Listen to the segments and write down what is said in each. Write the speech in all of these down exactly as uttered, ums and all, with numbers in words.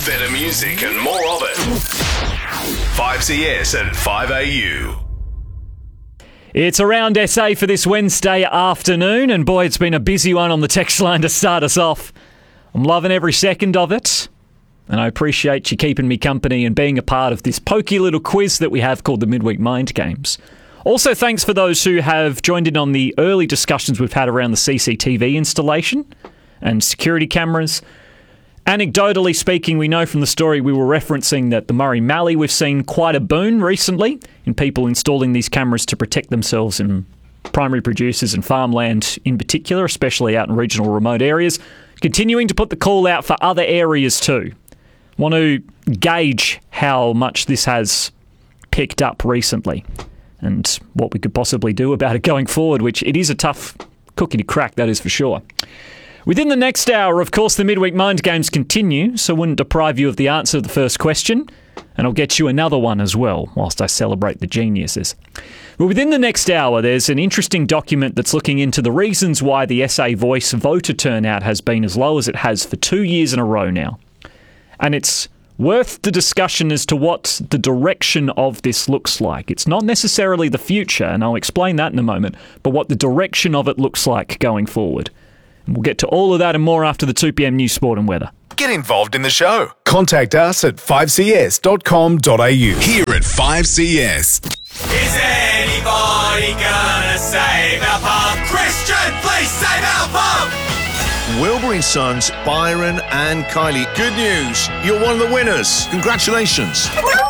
Better music and more of it. five C S and five A U. It's Around S A for this Wednesday afternoon, and boy, it's been a busy one on the text line to start us off. I'm loving every second of it, and I appreciate you keeping me company and being a part of this pokey little quiz that we have called the Midweek Mind Games. Also, thanks for those who have joined in on the early discussions we've had around the C C T V installation and security cameras. Anecdotally speaking, we know from the story we were referencing that the Murray Mallee, we've seen quite a boom recently in people installing these cameras to protect themselves in primary producers and farmland in particular, especially out in regional remote areas. Continuing to put the call out for other areas too. Want to gauge how much this has picked up recently and what we could possibly do about it going forward, which it is a tough cookie to crack, that is for sure. Within the next hour, of course, the Midweek Mind Games continue, so I wouldn't deprive you of the answer to the first question, and I'll get you another one as well, whilst I celebrate the geniuses. But within the next hour, there's an interesting document that's looking into the reasons why the S A Voice voter turnout has been as low as it has for two years in a row now. And it's worth the discussion as to what the direction of this looks like. It's not necessarily the future, and I'll explain that in a moment, but what the direction of it looks like going forward. And we'll get to all of that and more after the two p.m. news, sport and weather. Get involved in the show. Contact us at five c s dot com dot a u. Here at five C S. Is anybody gonna save our pub? Christian, please save our pub! Wilbury and Sons, Byron and Kylie. Good news, you're one of the winners. Congratulations.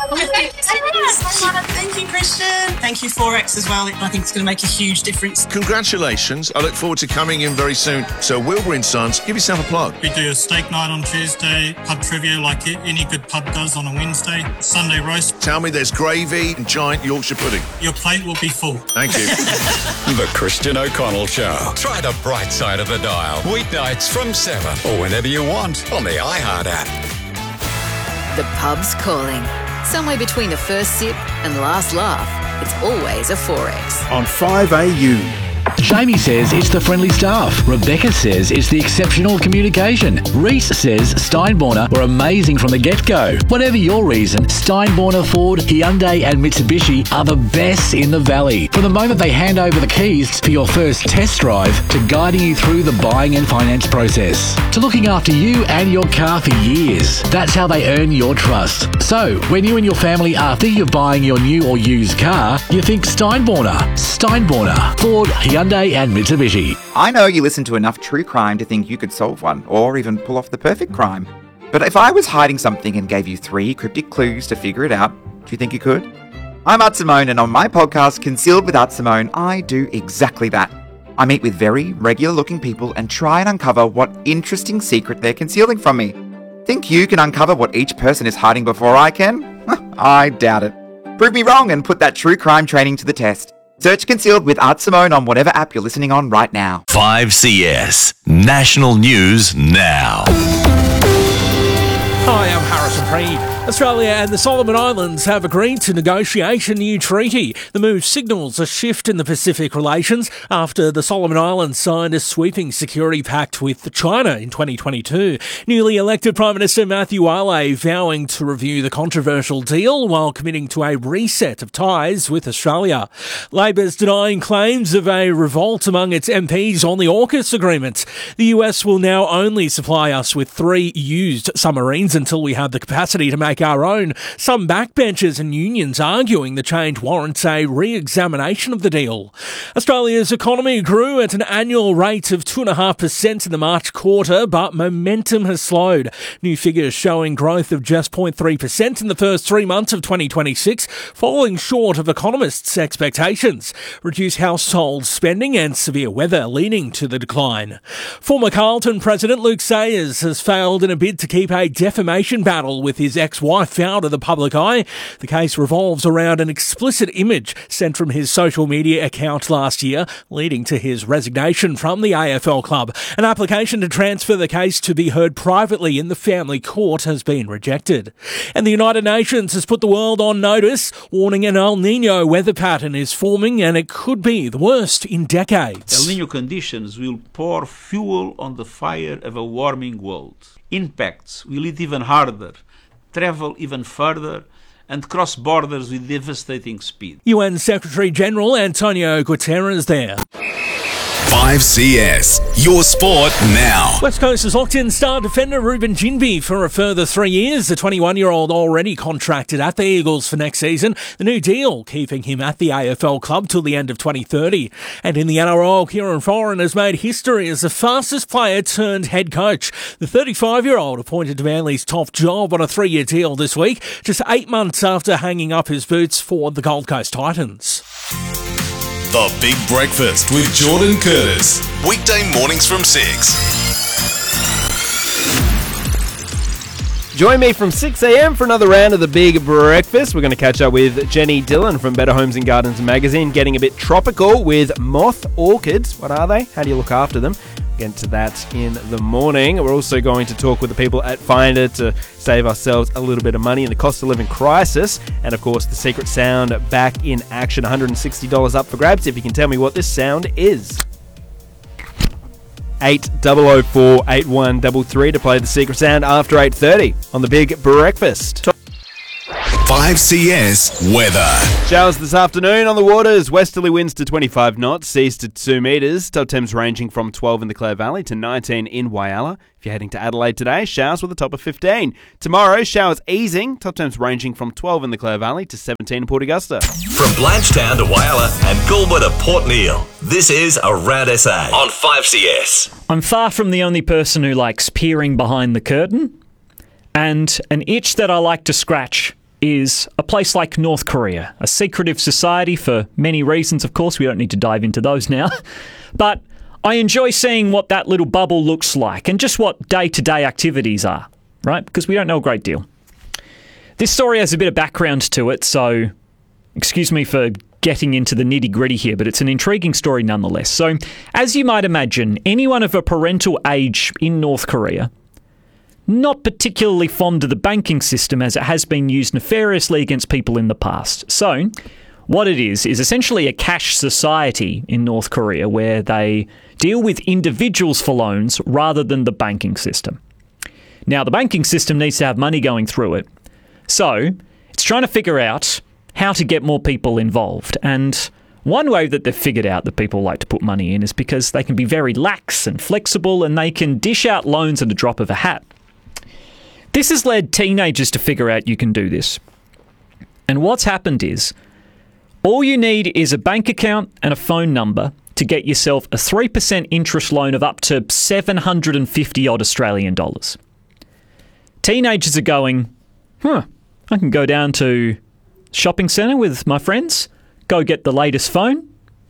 Thank you, Christian. Thank you, Forex, as well. I think it's going to make a huge difference. Congratulations. I look forward to coming in very soon. So Wilbury and Sons, give yourself a plug. We do a steak night on Tuesday, pub trivia like any good pub does on a Wednesday, Sunday roast. Tell me there's gravy and giant Yorkshire pudding. Your plate will be full. Thank you. The Christian O'Connell Show. Try the bright side of the dial. Weeknights from seven or whenever you want on the iHeart app. The pub's calling. Somewhere between the first sip and last laugh, it's always a Forex. On five A U. Jamie says it's the friendly staff. Rebecca says it's the exceptional communication. Reese says Steinborner were amazing from the get-go. Whatever your reason, Steinborner, Ford, Hyundai and Mitsubishi are the best in the valley. From the moment they hand over the keys for your first test drive to guiding you through the buying and finance process, to looking after you and your car for years. That's how they earn your trust. So, when you and your family are thinking of buying your new or used car, you think Steinborner. Steinborner, Ford, Hyundai and Mitsubishi. I know you listen to enough true crime to think you could solve one, or even pull off the perfect crime. But if I was hiding something and gave you three cryptic clues to figure it out, do you think you could? I'm Art Simone, and on my podcast, Concealed with Art Simone, I do exactly that. I meet with very regular-looking people and try and uncover what interesting secret they're concealing from me. Think you can uncover what each person is hiding before I can? I doubt it. Prove me wrong and put that true crime training to the test. Search Concealed with Art Simone on whatever app you're listening on right now. five C S. National News Now. Hi, I'm Harrison Preid. Australia and the Solomon Islands have agreed to negotiate a new treaty. The move signals a shift in the Pacific relations after the Solomon Islands signed a sweeping security pact with China in twenty twenty-two. Newly elected Prime Minister Matthew Wale vowing to review the controversial deal while committing to a reset of ties with Australia. Labor's denying claims of a revolt among its M Ps on the AUKUS agreement. The U S will now only supply us with three used submarines until we have the capacity to make our own. Some backbenchers and unions arguing the change warrants a re-examination of the deal. Australia's economy grew at an annual rate of two point five percent in the March quarter, but momentum has slowed. New figures showing growth of just zero point three percent in the first three months of twenty twenty-six, falling short of economists' expectations. Reduced household spending and severe weather leading to the decline. Former Carlton President Luke Sayers has failed in a bid to keep a defamation battle with his ex-wife out of the public eye. The case revolves around an explicit image sent from his social media account last year, leading to his resignation from the A F L club. An application to transfer the case to be heard privately in the family court has been rejected. And the United Nations has put the world on notice, warning an El Niño weather pattern is forming and it could be the worst in decades. El Niño conditions will pour fuel on the fire of a warming world. impacts will hit even harder, travel even further, and cross borders with devastating speed. U N Secretary-General Antonio Guterres there. five C S, your sport now. West Coast has locked in star defender Ruben Ginbey for a further three years. The twenty-one-year-old already contracted at the Eagles for next season. The new deal keeping him at the A F L club till the end of twenty thirty. And in the N R L, Kieran Foran has made history as the fastest player turned head coach. The thirty-five-year-old appointed to Manly's top job on a three-year deal this week, just eight months after hanging up his boots for the Gold Coast Titans. The Big Breakfast with Jordan Curtis. Weekday mornings from six. Join me from six a.m. for another round of The Big Breakfast. We're going to catch up with Jenny Dillon from Better Homes and Gardens magazine, getting a bit tropical with moth orchids. What are they? How do you look after them? Get to that in the morning. We're also going to talk with the people at Finder to save ourselves a little bit of money in the cost of living crisis. And of course, the secret sound back in action. one hundred sixty dollars up for grabs if you can tell me what this sound is. eight oh oh four, eight one three three to play the secret sound after eight thirty on The Big Breakfast. five C S weather. Showers this afternoon on the waters. Westerly winds to twenty-five knots, seas to two metres. Top temps ranging from twelve in the Clare Valley to nineteen in Whyalla. If you're heading to Adelaide today, showers with a top of fifteen. Tomorrow, showers easing. Top temps ranging from twelve in the Clare Valley to seventeen in Port Augusta. From Blanchetown to Whyalla and Goulburn to Port Neal, this is Around S A on five C S. I'm far from the only person who likes peering behind the curtain, and an itch that I like to scratch is a place like North Korea, a secretive society for many reasons, of course. We don't need to dive into those now. But I enjoy seeing what that little bubble looks like and just what day-to-day activities are, right? Because we don't know a great deal. This story has a bit of background to it, so excuse me for getting into the nitty-gritty here, but it's an intriguing story nonetheless. So, as you might imagine, anyone of a parental age in North Korea not particularly fond of the banking system as it has been used nefariously against people in the past. So, what it is, is essentially a cash society in North Korea where they deal with individuals for loans rather than the banking system. Now, the banking system needs to have money going through it. So, it's trying to figure out how to get more people involved. And one way that they've figured out that people like to put money in is because they can be very lax and flexible and they can dish out loans at a drop of a hat. This has led teenagers to figure out you can do this. And what's happened is, all you need is a bank account and a phone number to get yourself a three percent interest loan of up to seven hundred fifty odd Australian dollars. Teenagers are going, huh, I can go down to shopping centre with my friends, go get the latest phone,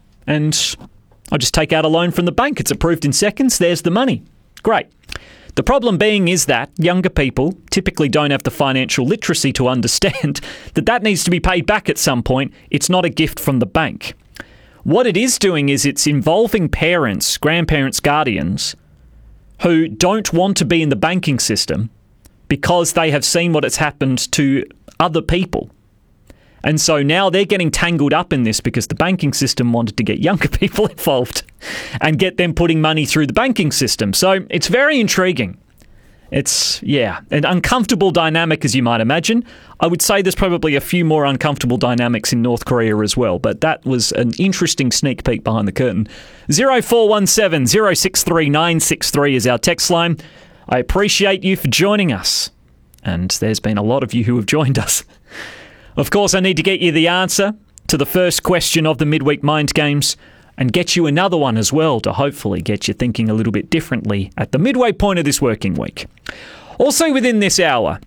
and I'll just take out a loan from the bank. It's approved in seconds. There's the money. Great. The problem being is that younger people typically don't have the financial literacy to understand that that needs to be paid back at some point. It's not a gift from the bank. What it is doing is it's involving parents, grandparents, guardians who don't want to be in the banking system because they have seen what has happened to other people. And so now they're getting tangled up in this because the banking system wanted to get younger people involved and get them putting money through the banking system. So it's very intriguing. It's, yeah, an uncomfortable dynamic, as you might imagine. I would say there's probably a few more uncomfortable dynamics in North Korea as well, but that was an interesting sneak peek behind the curtain. zero four one seven, zero six three, nine six three is our text line. I appreciate you for joining us. And there's been a lot of you who have joined us. Of course, I need to get you the answer to the first question of the Midweek Mind Games and get you another one as well to hopefully get you thinking a little bit differently at the midway point of this working week. Also within this hour,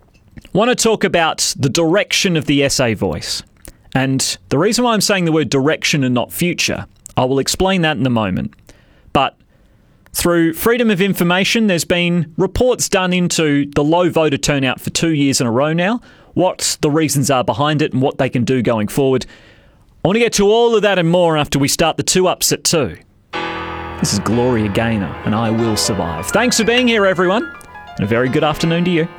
I want to talk about the direction of the S A voice. And the reason why I'm saying the word direction and not future, I will explain that in a moment. But through Freedom of Information, there's been reports done into the low voter turnout for two years in a row now, what the reasons are behind it and what they can do going forward. I want to get to all of that and more after we start the two ups at two. This is Gloria Gaynor and I Will Survive. Thanks for being here, everyone, and a very good afternoon to you.